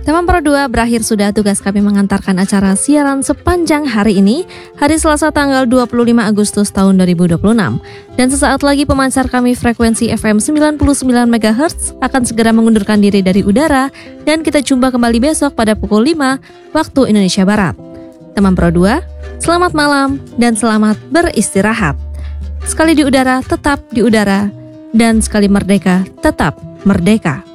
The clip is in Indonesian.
Teman Pro 2, berakhir sudah tugas kami mengantarkan acara siaran sepanjang hari ini, hari Selasa tanggal 25 Agustus tahun 2026. Dan sesaat lagi pemancar kami frekuensi FM 99 MHz akan segera mengundurkan diri dari udara dan kita jumpa kembali besok pada pukul 5 waktu Indonesia Barat. Teman Pro 2, selamat malam dan selamat beristirahat. Sekali di udara, tetap di udara, dan sekali merdeka, tetap merdeka.